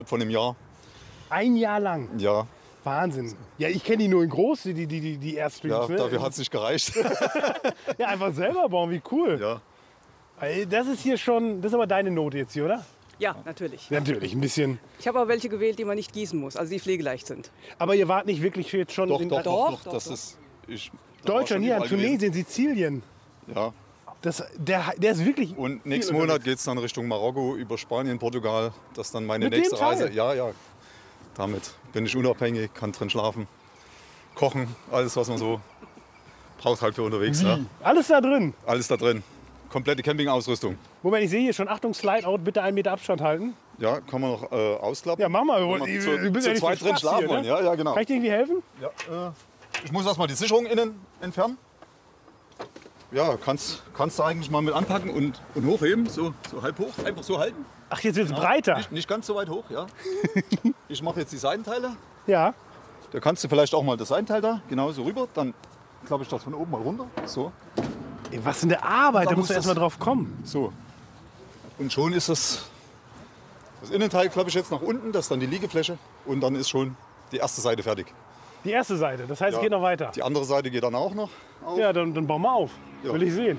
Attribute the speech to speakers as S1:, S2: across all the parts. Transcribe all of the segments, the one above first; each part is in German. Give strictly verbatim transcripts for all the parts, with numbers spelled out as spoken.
S1: von einem Jahr.
S2: Ein Jahr lang?
S1: Ja.
S2: Wahnsinn. Ja, ich kenne die nur in groß, die, die, die, die Airstreams.
S1: Ja,
S2: ne?
S1: dafür hat es nicht gereicht.
S2: Ja, einfach selber bauen, wie cool.
S1: Ja.
S2: Ey, das ist hier schon, das ist aber deine Note jetzt hier, oder?
S3: Ja, natürlich.
S2: Natürlich, ein bisschen.
S3: Ich habe aber welche gewählt, die man nicht gießen muss, also die pflegeleicht sind.
S2: Aber ihr wart nicht wirklich jetzt schon
S1: Doch,
S2: in
S1: doch, doch, doch,
S3: doch,
S1: das
S3: doch.
S1: ist. Ich, da war
S2: Deutschland,
S1: schon
S2: hier in
S1: überall gewesen.
S2: Tunesien, Sizilien.
S1: Ja.
S2: Das, der, der ist wirklich.
S1: Und nächsten
S2: viel
S1: Monat
S2: unterwegs.
S1: geht es dann Richtung Marokko, über Spanien, Portugal. Das ist dann meine
S2: Mit dem
S1: nächste
S2: Teil?
S1: Reise. Ja, ja. Damit bin ich unabhängig, kann drin schlafen, kochen, alles, was man so braucht halt für unterwegs. Ja.
S2: Alles da drin.
S1: Alles da drin. Komplette Campingausrüstung.
S2: Moment, ich sehe hier schon, Achtung, Slide-Out, bitte einen Meter Abstand halten.
S1: Ja, kann man noch äh, ausklappen.
S2: Ja, mach mal.
S1: Wenn
S2: Du,
S1: wir zu,
S2: du bist
S1: zu
S2: ja nicht
S1: zweit
S2: zum
S1: drin
S2: Spaß
S1: schlafen
S2: hier,
S1: wollen.
S2: ne?
S1: Ja, ja, genau.
S2: Kann ich dir irgendwie helfen?
S1: Ja, äh, ich muss erstmal die Sicherung innen entfernen. Ja, kannst, kannst du eigentlich mal mit anpacken und, und hochheben, so, so halb hoch, einfach so halten.
S2: Ach, jetzt wird es breiter.
S1: Nicht, nicht ganz so weit hoch, ja. Ich mache jetzt die Seitenteile.
S2: Ja.
S1: Da kannst du vielleicht auch mal das Seitenteil da genauso rüber, dann klappe ich das von oben mal runter. So,
S2: Ey, was in der Arbeit, da
S1: Da
S2: musst du
S1: muss
S2: erst mal
S1: das-
S2: drauf kommen.
S1: so. Und schon ist das, das Innenteil klappe ich jetzt nach unten, das ist dann die Liegefläche und dann ist schon die erste Seite fertig.
S2: Die erste Seite, das heißt, es
S1: Ja.
S2: geht noch weiter.
S1: Die andere Seite geht dann auch noch auf.
S2: Ja, dann, dann bau mal auf.
S1: Ja.
S2: Will ich sehen.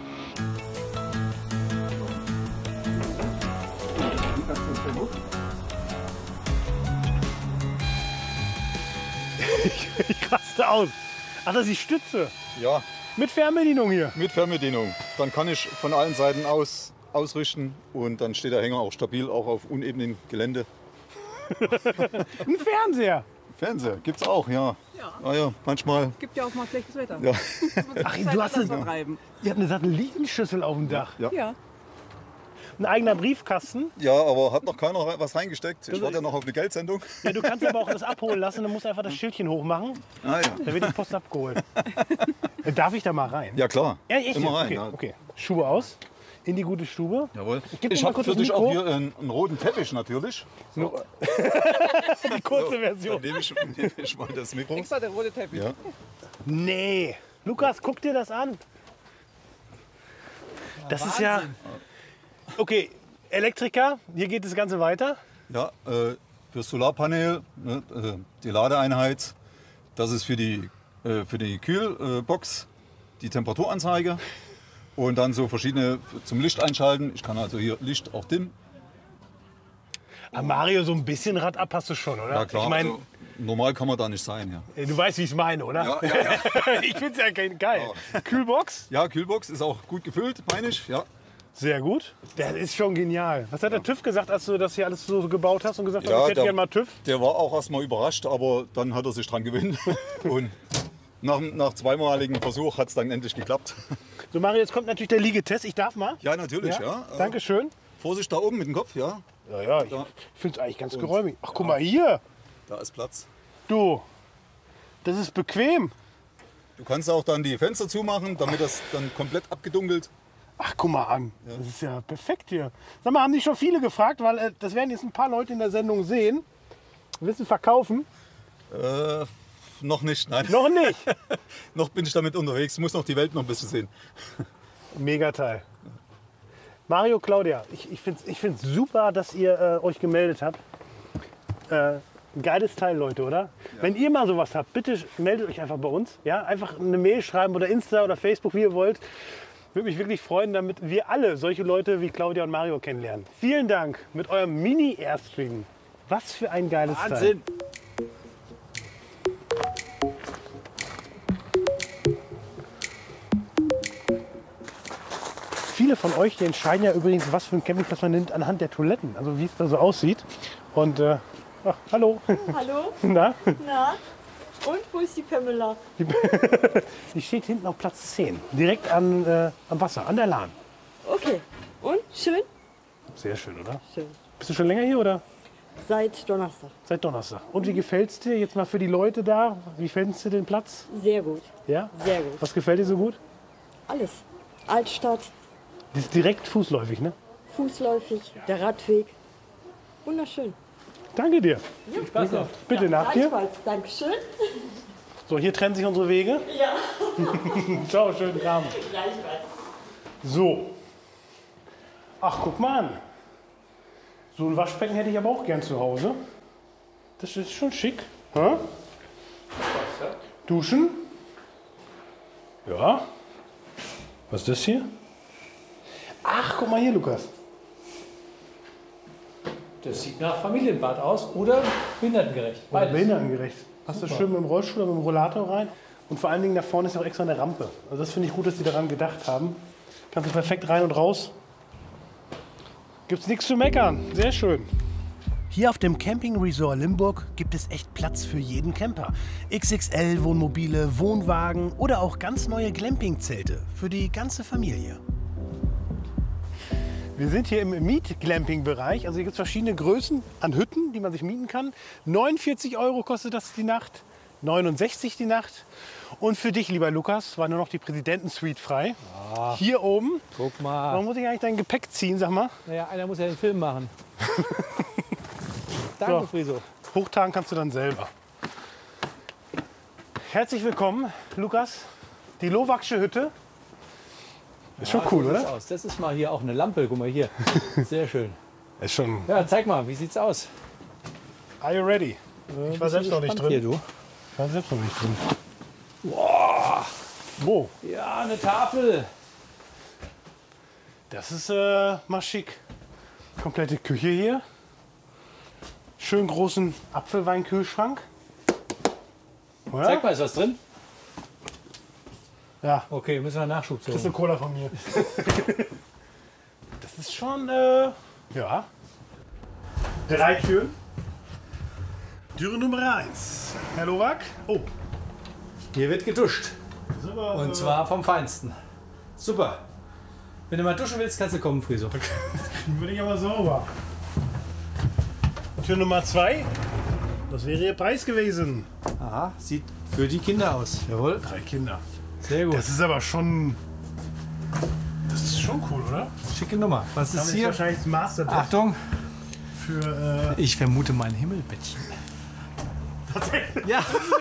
S2: ich, ich raste aus. Ach, das ist die Stütze.
S1: Ja,
S2: Mit Fernbedienung hier.
S1: mit Fernbedienung. Dann kann ich von allen Seiten aus ausrichten und dann steht der Hänger auch stabil, auch auf unebenem Gelände.
S2: Ein Fernseher.
S1: Fernseher gibt's auch, ja.
S3: Ja.
S1: Ah ja, manchmal.
S3: Gibt ja auch mal schlechtes Wetter.
S1: Ja.
S2: Ach,
S3: Zeit
S2: du hast
S3: anders
S2: eine,
S3: vertreiben.
S2: ihr habt eine Satellitenschüssel auf dem Dach.
S1: Ja.
S3: Ja.
S2: Ein eigener Briefkasten.
S1: Ja, aber hat noch keiner rein- was reingesteckt. Ich warte ja noch auf eine Geldsendung.
S2: Ja, du kannst aber auch das abholen lassen. Dann musst du einfach das Schildchen hochmachen.
S1: Ah ja.
S2: Da wird die Post abgeholt. Darf ich da mal rein?
S1: Ja klar.
S2: Ja, echt?
S1: Immer
S2: jetzt?
S1: rein.
S2: Okay,
S1: Ja.
S2: okay. Schuhe aus. In die gute Stube.
S1: Jawohl.
S2: geb dir
S1: Ich
S2: mal
S1: habe
S2: kurz
S1: für
S2: das
S1: dich auch
S2: Mikro.
S1: hier einen, einen roten Teppich natürlich.
S2: Die kurze
S1: Dann
S2: Version.
S1: nehme ich, nehme ich mal das Mikro.
S3: Extra der rote Teppich.
S1: Ja.
S2: Nee. Lukas, guck dir das an. Das ist ja. Okay, Elektriker, hier geht das Ganze weiter.
S1: Ja, äh, für Solarpanel, ne, äh, die Ladeeinheit. Das ist für die, äh, für die Kühlbox, die Temperaturanzeige. Und dann so verschiedene zum Licht einschalten. Ich kann also hier Licht auch dimmen.
S2: Ah, Mario, so ein bisschen Rad ab hast du schon, oder?
S1: Ja klar,
S2: Ich meine,
S1: also, normal kann man da nicht sein. Ja,
S2: du weißt, wie ich es meine, oder?
S1: ja, ja, ja.
S2: Ich finde es ja kein- geil. Kühlbox,
S1: ja, Kühlbox ist auch gut gefüllt, meine ich. Ja.
S2: sehr gut. Das ist schon genial. Was hat der TÜV gesagt, als du das hier alles so gebaut hast und gesagt hast,
S1: Ja,
S2: ich hätte
S1: der-
S2: gerne mal TÜV?
S1: Der war auch erstmal überrascht, aber dann hat er sich dran gewöhnt. Und nach, nach zweimaligen Versuch hat es dann endlich geklappt.
S2: So, Mario, jetzt kommt natürlich der Liegetest. Ich darf mal.
S1: Ja, natürlich, ja. Äh,
S2: Dankeschön.
S1: Vorsicht da oben mit dem Kopf, ja.
S2: Ja, ja, ich
S1: Da.
S2: finde es eigentlich ganz
S1: Und-
S2: geräumig. Ach, guck mal hier.
S1: Da ist Platz.
S2: Du, das ist bequem.
S1: Du kannst auch dann die Fenster zumachen, damit das dann komplett abgedunkelt.
S2: Ach, guck mal an. Das ist ja perfekt hier. Sag mal, haben dich schon viele gefragt, weil äh, das werden jetzt ein paar Leute in der Sendung sehen. Willst du verkaufen?
S1: Äh, noch nicht, nein.
S2: Noch nicht.
S1: Noch bin ich damit unterwegs, muss noch die Welt noch ein bisschen sehen.
S2: Mega-Teil. Mario, Claudia, ich, ich finde es ich find's super, dass ihr äh, euch gemeldet habt. Äh, ein geiles Teil, Leute, oder? Wenn ihr mal sowas habt, bitte meldet euch einfach bei uns. Ja? Einfach eine Mail schreiben oder Insta oder Facebook, wie ihr wollt. Würde mich wirklich freuen, damit wir alle solche Leute wie Claudia und Mario kennenlernen. Vielen Dank mit eurem Mini-Airstream. Was für ein geiles Teil.
S1: Wahnsinn!
S2: Viele von euch, die entscheiden ja übrigens, was für ein Campingplatz man nimmt, anhand der Toiletten. Also wie es da so aussieht. Und äh, ach, hallo.
S4: Hallo?
S2: Na?
S4: Na? Und wo ist die Pamela?
S2: Die steht hinten auf Platz zehn. Direkt an, äh, am Wasser, an der Lahn.
S4: Okay. Und? Schön?
S2: Sehr schön, oder?
S4: Schön.
S2: Bist du schon länger hier oder
S4: Seit Donnerstag.
S2: seit Donnerstag? Und wie gefällt es dir jetzt mal für die Leute da? Wie fändest du den Platz?
S4: Sehr gut.
S2: Ja?
S4: Sehr gut.
S2: Was gefällt dir so gut?
S4: Alles. Altstadt,
S2: Das ist direkt fußläufig, ne?
S4: fußläufig, der Radweg. Wunderschön.
S2: Danke dir. Bitte nach dir.
S4: Gleichfalls. Dankeschön.
S2: So, hier trennen sich unsere Wege.
S4: Ja.
S2: Ciao, schönen Abend.
S4: Gleichfalls.
S2: So. Ach, guck mal an. So ein Waschbecken hätte ich aber auch gern zu Hause. Das ist schon schick. Ha? Duschen. Ja. Was ist das hier? Ach, guck mal hier, Lukas.
S5: Das sieht nach Familienbad aus oder behindertengerecht.
S2: Oder
S5: Beides.
S2: behindertengerecht. Hast du schön mit dem Rollstuhl oder mit dem Rollator rein? Und vor allen Dingen da vorne ist auch extra eine Rampe. Also das finde ich gut, dass die daran gedacht haben. Kannst du perfekt rein und raus. Gibt's nichts zu meckern. Sehr schön. Hier auf dem Camping Resort Limburg gibt es echt Platz für jeden Camper. X X L-Wohnmobile, Wohnwagen oder auch ganz neue Glamping-Zelte für die ganze Familie. Wir sind hier im Miet-Glamping-Bereich. Also hier gibt es verschiedene Größen an Hütten, die man sich mieten kann. neunundvierzig Euro kostet das die Nacht, neunundsechzig die Nacht. Und für dich, lieber Lukas, war nur noch die Präsidentensuite frei.
S5: Ah,
S2: Hier oben.
S5: guck mal.
S2: Warum muss ich eigentlich dein Gepäck ziehen, sag mal?
S5: Naja, einer muss ja den Film machen. Danke,
S2: So.
S5: Friso.
S2: Hochtagen kannst du dann selber. Herzlich willkommen, Lukas. Die Lowaksche Hütte. Ist schon cool,
S5: so sieht's
S2: oder?
S5: aus. Das ist mal hier auch eine Lampe. Guck mal hier. Sehr schön.
S2: Ist schon.
S5: Ja, zeig mal, wie sieht's aus?
S2: Are you ready? Ich war selbst noch nicht drin.
S5: Hier, du.
S2: Ich war selbst noch nicht drin.
S5: Boah.
S2: Wo?
S5: Ja, eine Tafel.
S2: Das ist äh, mal schick. Komplette Küche hier. Schön großen Apfelweinkühlschrank. Oder?
S5: Zeig mal, ist was drin?
S2: Ja,
S5: Okay, müssen wir Nachschub
S2: das ist
S5: suchen.
S2: eine Cola von mir. Das ist schon, äh, ja. Drei Türen. Türe Nummer eins. Herr Lowak. Oh,
S5: Hier wird geduscht.
S2: das ist aber,
S5: Und
S2: äh,
S5: zwar vom Feinsten. Super. Wenn du mal duschen willst, kannst du kommen, Friso.
S2: die würde ich aber sauber. Tür Nummer zwei. Das wäre Ihr Preis gewesen.
S5: Aha, sieht für die Kinder aus. Jawohl.
S2: Drei Kinder.
S5: Sehr gut.
S2: Das ist aber schon. Das ist schon cool, oder?
S5: Schicke Nummer. Was
S2: Das
S5: ist
S2: ist
S5: hier?
S2: wahrscheinlich das Masterbett
S5: Achtung.
S2: für. Äh,
S5: Ich vermute mein Himmelbettchen. Ja.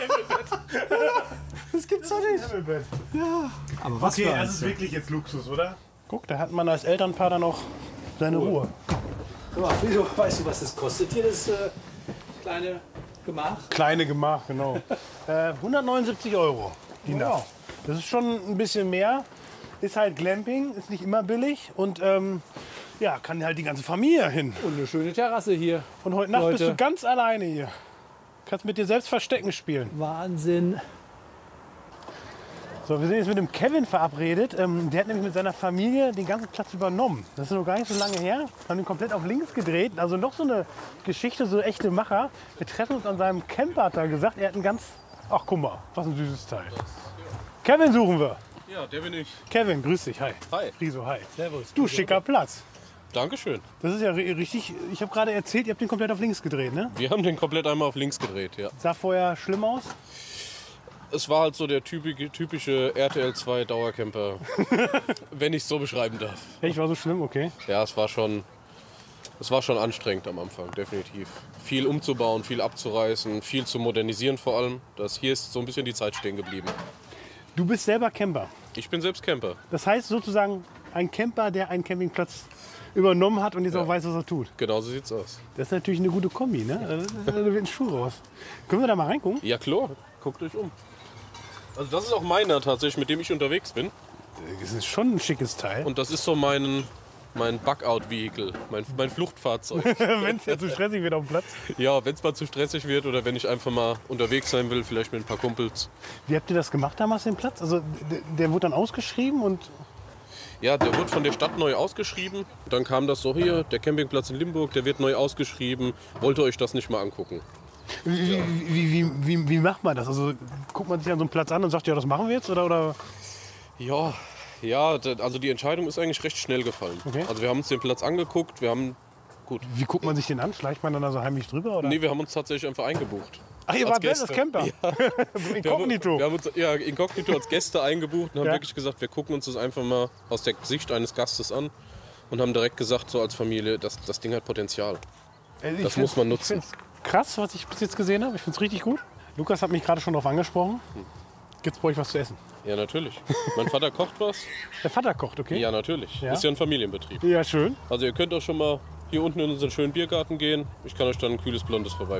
S5: Das gibt's doch nicht.
S2: Himmelbett.
S5: Aber was
S2: Okay,
S5: für
S2: das
S5: eins.
S2: ist wirklich jetzt Luxus, oder? Guck, da hat man als Elternpaar dann auch seine Ruhe.
S5: Guck mal, Friso, weißt du, was das kostet hier, das äh, kleine Gemach?
S2: Kleine Gemach, genau. äh, hundertneunundsiebzig Euro die Nacht. Das ist schon ein bisschen mehr. Ist halt Glamping, ist nicht immer billig und ähm, ja, kann halt die ganze Familie hin.
S5: Und eine schöne Terrasse hier.
S2: Und heute Nacht bist
S5: Leute.
S2: du ganz alleine hier. Kannst mit dir selbst Verstecken spielen.
S5: Wahnsinn.
S2: So, wir sind jetzt mit dem Kevin verabredet. Ähm, der hat nämlich mit seiner Familie den ganzen Platz übernommen. Das ist noch gar nicht so lange her. Haben ihn komplett auf links gedreht. Also noch so eine Geschichte, so echte Macher. Wir treffen uns an seinem Camper, hat er gesagt. Er hat ein ganz... Ach, guck mal, was ein süßes Teil. Kevin suchen wir.
S6: Ja, der bin ich.
S2: Kevin, grüß dich. Hi.
S6: Hi.
S2: Riso, hi.
S5: Servus.
S2: Du, schicker Platz.
S6: Dankeschön.
S2: Das ist ja ri- richtig... Ich habe gerade erzählt, ihr habt den komplett auf links gedreht, ne?
S6: Wir haben den komplett einmal auf links gedreht, ja.
S2: Sah vorher schlimm aus.
S6: Es war halt so der typische, typische R T L zwei Dauercamper, wenn ich es so beschreiben darf.
S2: Echt, war so schlimm, okay.
S6: Ja, es war schon, es war schon anstrengend am Anfang, definitiv. Viel umzubauen, viel abzureißen, viel zu modernisieren vor allem. Das hier ist so ein bisschen die Zeit stehen geblieben.
S2: Du bist selber Camper.
S6: Ich bin selbst Camper.
S2: Das heißt sozusagen ein Camper, der einen Campingplatz übernommen hat und jetzt
S6: Ja.
S2: auch weiß, was er tut.
S6: Genauso sieht's aus.
S2: Das ist natürlich eine gute Kombi, ne? Da wird ein Schuh raus. Können wir da mal reingucken?
S6: Ja klar, guckt euch um. Also das ist auch meiner tatsächlich, mit dem ich unterwegs bin.
S2: Das ist schon ein schickes Teil.
S6: Und das ist so mein, mein Bug-out-Vehicle, mein, mein Fluchtfahrzeug.
S2: Wenn es ja zu stressig wird auf dem Platz.
S6: Ja, wenn es mal zu stressig wird oder wenn ich einfach mal unterwegs sein will, vielleicht mit ein paar Kumpels.
S2: Wie habt ihr das gemacht damals, den Platz? Also der, der wurde dann ausgeschrieben und
S6: Ja, der wird von der Stadt neu ausgeschrieben. Dann kam das so hier, der Campingplatz in Limburg, der wird neu ausgeschrieben. Wollt ihr euch das nicht mal angucken?
S2: wie, wie, wie, wie, wie macht man das? Also guckt man sich an so einen Platz an und sagt, ja, das machen wir jetzt? Oder, oder?
S6: Ja, ja, d- also die Entscheidung ist eigentlich recht schnell gefallen.
S2: Okay.
S6: Also wir haben uns den Platz angeguckt, wir haben, gut,
S2: Wie guckt man sich den an? Schleicht man dann da so heimlich drüber? Oder?
S6: nee, wir haben uns tatsächlich einfach eingebucht.
S2: Ach, ihr
S6: als
S2: wart selbst das
S6: Gäste.
S2: Camper?
S6: Wir haben,
S2: Inkognito.
S6: wir haben uns ja, inkognito als Gäste eingebucht und haben
S2: Ja.
S6: wirklich gesagt, wir gucken uns das einfach mal aus der Sicht eines Gastes an und haben direkt gesagt, so als Familie, das, das Ding hat Potenzial.
S2: Also ich
S6: Das
S2: find's-
S6: muss man nutzen.
S2: Ich find's krass, was ich bis jetzt gesehen habe. Ich finde es richtig gut. Lukas hat mich gerade schon darauf angesprochen. Gibt es bei euch was zu essen?
S6: Ja, natürlich. Mein Vater kocht was.
S2: Der Vater kocht, okay?
S6: Ja, natürlich.
S2: Ja?
S6: Ist ja ein Familienbetrieb.
S2: Ja, schön.
S6: Also ihr könnt auch schon mal hier unten in unseren schönen Biergarten gehen. Ich kann euch dann ein kühles Blondes vorbei